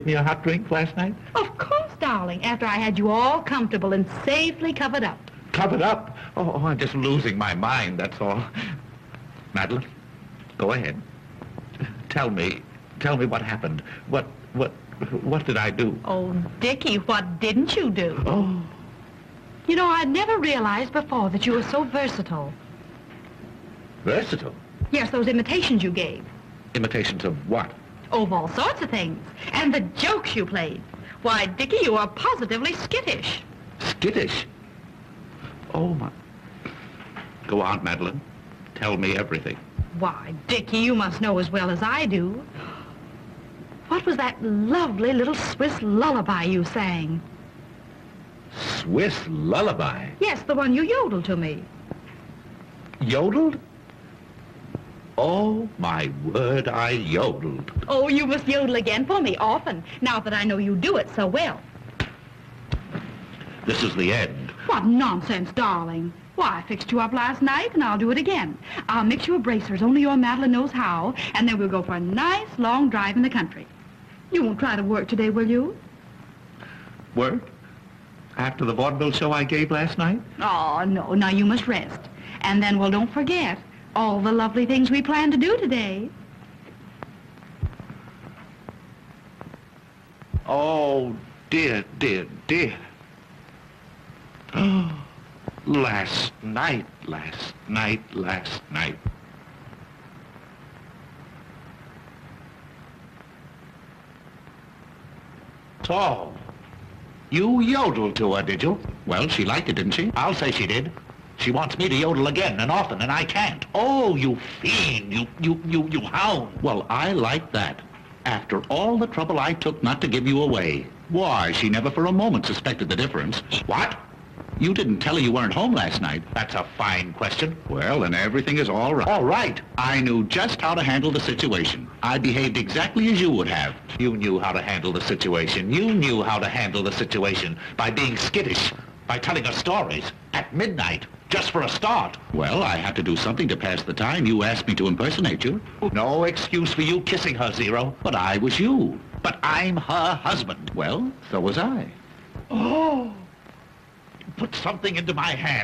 me a hot drink last night? Of course, darling, after I had you all comfortable and safely covered up. Covered up? Oh, I'm just losing my mind, that's all. Madeline, go ahead. Tell me what happened. What did I do? Oh, Dickie, what didn't you do? Oh. You know, I'd never realized before that you were so versatile. Versatile? Yes, those imitations you gave. Imitations of what? Oh, of all sorts of things. And the jokes you played. Why, Dickie, you are positively skittish. Skittish? Oh, my... Go on, Madeline. Tell me everything. Why, Dickie, you must know as well as I do. What was that lovely little Swiss lullaby you sang? Swiss lullaby? Yes, the one you yodeled to me. Yodeled? Oh, my word, I yodeled. Oh, you must yodel again for me often, now that I know you do it so well. This is the end. What nonsense, darling. Why, I fixed you up last night, and I'll do it again. I'll mix you a bracer as only your Madeline knows how, and then we'll go for a nice long drive in the country. You won't try to work today, will you? Work? After the vaudeville show I gave last night? Oh, no. Now you must rest. And then, well, don't forget all the lovely things we plan to do today. Oh, dear, dear, dear. Oh, last night. So, you yodeled to her, did you? Well, she liked it, didn't she? I'll say she did. She wants me to yodel again and often, and I can't. Oh, you fiend, you hound. Well, I like that. After all the trouble I took not to give you away. Why, she never for a moment suspected the difference. What? You didn't tell her you weren't home last night. That's a fine question. Well, then everything is all right. All right. I knew just how to handle the situation. I behaved exactly as you would have. You knew how to handle the situation. You knew how to handle the situation by being skittish, by telling her stories at midnight, just for a start. Well, I had to do something to pass the time. You asked me to impersonate you. No excuse for you kissing her, Zero. But I was you. But I'm her husband. Well, so was I. Oh! Put something into my hand.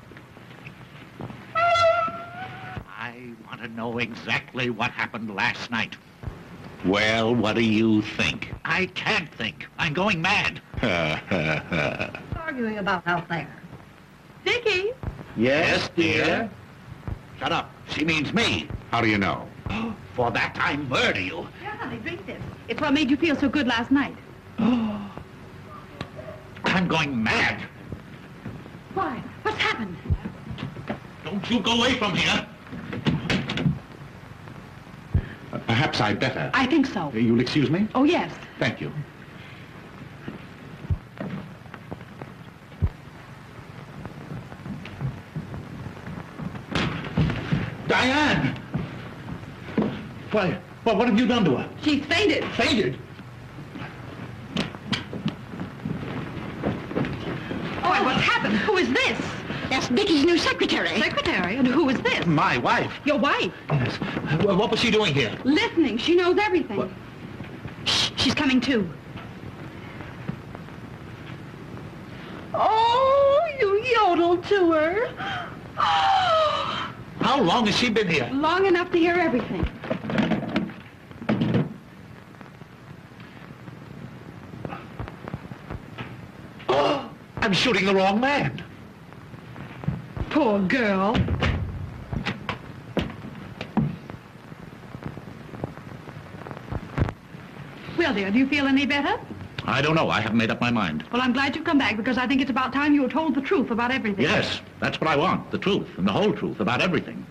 I want to know exactly what happened last night. Well, what do you think? I can't think. I'm going mad. Arguing about out there. Dickie! Yes, dear? Shut up. She means me. How do you know? For that I murder you. Here, honey, drink this. It's what made you feel so good last night. I'm going mad. Why? What's happened? Don't you go away from here. Perhaps I'd better. I think so. You'll excuse me? Oh, yes. Thank you. Diane! Why, well, what have you done to her? She's fainted. Fainted? Why, what's happened? Who is this? That's Dickie's new secretary. Secretary? And who is this? My wife. Your wife. Yes. Well, what was she doing here? Listening. She knows everything. What? Shh, she's coming too. Oh, you yodeled to her. Oh! How long has she been here? Long enough to hear everything. Oh, I'm shooting the wrong man. Poor girl. Well, dear, do you feel any better? I don't know. I haven't made up my mind. Well, I'm glad you've come back because I think it's about time you were told the truth about everything. Yes, that's what I want. The truth, and the whole truth about everything.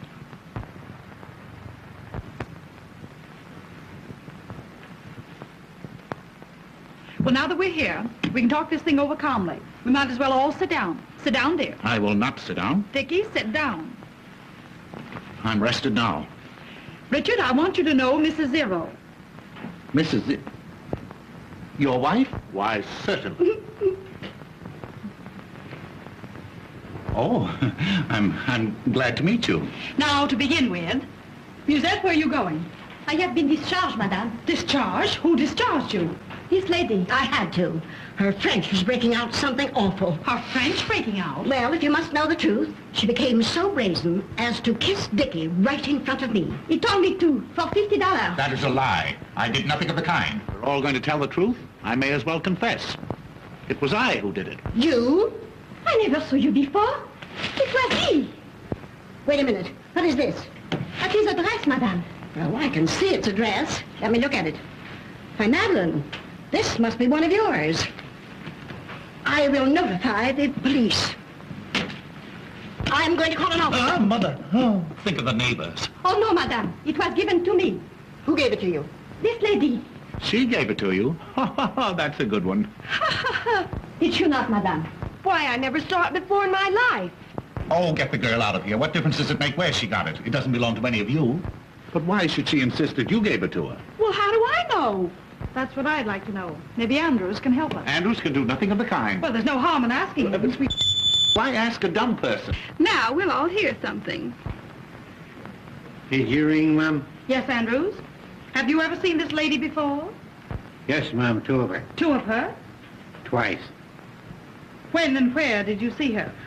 Well, now that we're here, we can talk this thing over calmly. We might as well all sit down. Sit down, dear. I will not sit down. Dickie, sit down. I'm rested now. Richard, I want you to know Mrs. Zero. Mrs. Your wife? Why, certainly. Oh, I'm glad to meet you. Now, to begin with, Musette, where are you going? I have been discharged, madame. Discharged? Who discharged you? This lady. I had to. Her French was breaking out something awful. Her French breaking out? Well, if you must know the truth, she became so brazen as to kiss Dickie right in front of me. He told me to, for $50. That is a lie. I did nothing of the kind. We're all going to tell the truth. I may as well confess. It was I who did it. You? I never saw you before. It was he. Wait a minute. What is this? That is a dress, madame. Well, I can see it's a dress. Let me look at it. Why, Madeline, this must be one of yours. I will notify the police. I'm going to call an officer. Mother. Oh, think of the neighbors. Oh, no, madame. It was given to me. Who gave it to you? This lady. She gave it to you. That's a good one. Did you not, madame? Why, I never saw it before in my life. Oh, get the girl out of here. What difference does it make where she got it? It doesn't belong to any of you. But why should she insist that you gave it to her? Well, how do I know? That's what I'd like to know. Maybe Andrews can help us. Andrews can do nothing of the kind. Well, there's no harm in asking him. Why ask a dumb person? Now, we'll all hear something. A hearing, ma'am? Yes, Andrews? Have you ever seen this lady before? Yes, ma'am, two of her. Two of her? Twice. When and where did you see her?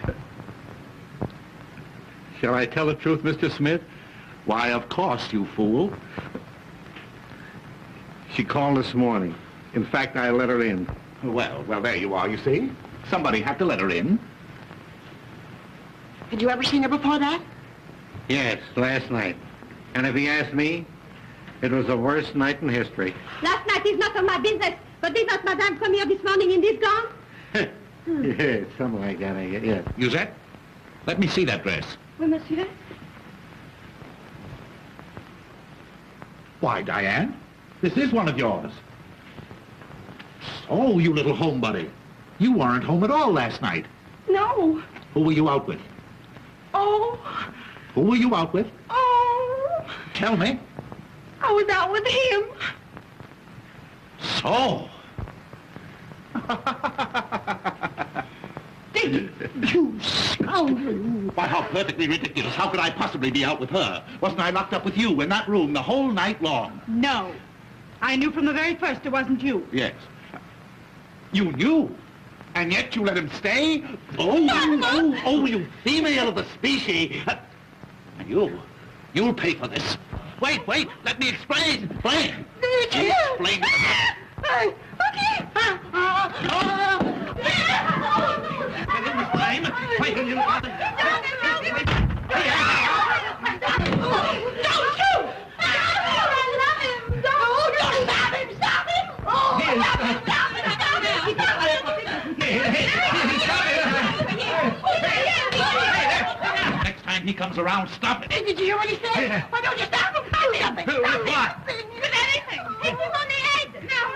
Shall I tell the truth, Mr. Smith? Why, of course, you fool. She called this morning. In fact, I let her in. Well, there you are, you see. Somebody had to let her in. Had you ever seen her before that? Yes, last night. And if he asked me, it was the worst night in history. Last night is none of my business. But did not madame come here this morning in this gown? Yeah, something like that, I guess. Yeah. Musette, let me see that dress. Oui, monsieur. Why, Diane, this is one of yours. Oh, you little homebody. You weren't home at all last night. No. Who were you out with? Oh. Who were you out with? Oh. Tell me. I was out with him. So. You scoundrel. Why, how perfectly ridiculous. How could I possibly be out with her? Wasn't I locked up with you in that room the whole night long? No. I knew from the very first it wasn't you. Yes. You knew? And yet you let him stay? Oh, you female of the species. And you'll pay for this. Wait, let me explain. Explain. Explain. Next time he comes around, stop it. Did you hear what he said? Why don't you stop him? Stop him! What? Anything! Hit him on the head!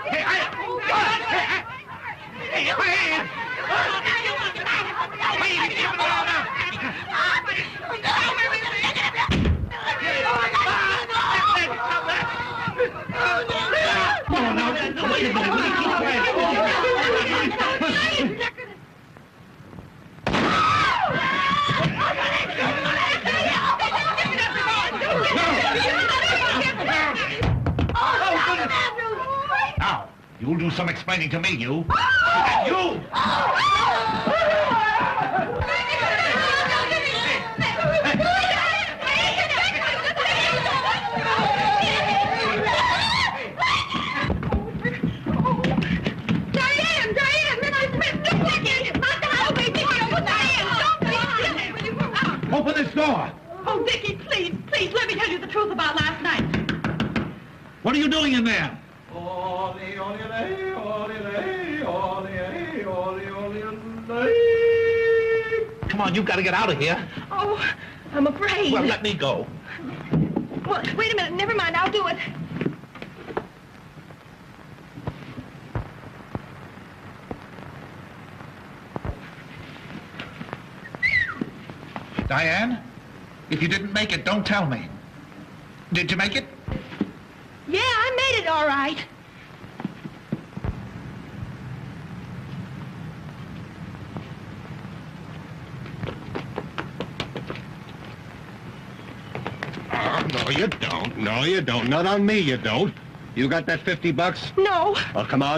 Wait a minute, will you keep quiet? Now, you'll do some explaining to me, you. And you! Open this door! Oh, Dickie, please, let me tell you the truth about last night. What are you doing in there? Come on, you've got to get out of here. Oh, I'm afraid. Well, let me go. Well, wait a minute. Never mind. I'll do it. Diane, if you didn't make it, don't tell me. Did you make it? Yeah, I made it all right. Oh, no. No, you don't. No, you don't. Not on me, you don't. You got that $50? No. Oh, come on.